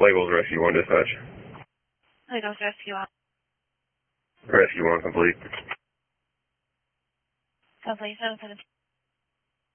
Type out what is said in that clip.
Labels Rescue 1 dispatch. Labels Rescue 1. Rescue 1 complete. Complete 717.